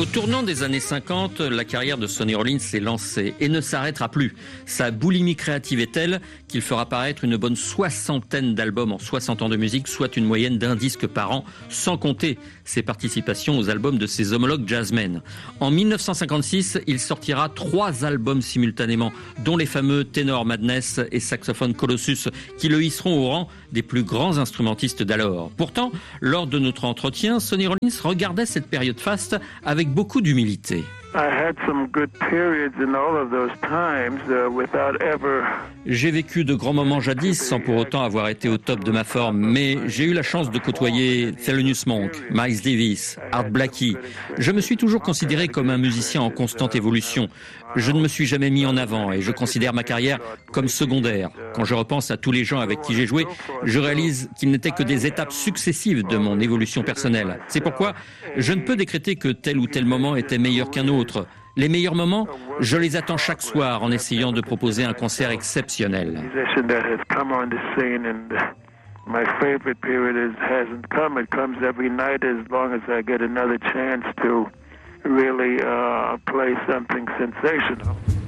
tournant des années 50, la carrière de Sonny Rollins s'est lancée et ne s'arrêtera plus. Sa boulimie créative est telle qu'il fera paraître une bonne 60aine d'albums en 60 ans de musique, soit une moyenne d'un disque par an, sans compter ses participations aux albums de ses homologues jazzmen. En 1956, il sortira 3 albums simultanément, dont les fameux Tenor Madness et Saxophone Colossus, qui le hisseront au rang des plus grands instrumentistes d'alors. Pourtant, lors de notre entretien, Sonny Rollins regardait cette période faste avec beaucoup d'humilité. J'ai vécu de grands moments jadis sans pour autant avoir été au top de ma forme, mais j'ai eu la chance de côtoyer Thelonious Monk, Miles Davis, Art Blakey. Je me suis toujours considéré comme un musicien en constante évolution. Je ne me suis jamais mis en avant et je considère ma carrière comme secondaire. Quand je repense à tous les gens avec qui j'ai joué, je réalise qu'ils n'étaient que des étapes successives de mon évolution personnelle. C'est pourquoi je ne peux décréter que tel ou tel moment était meilleur qu'un autre. Les meilleurs moments, je les attends chaque soir en essayant de proposer un concert exceptionnel. My favorite period hasn't come. It comes every night as long as I get another chance to really play something sensational.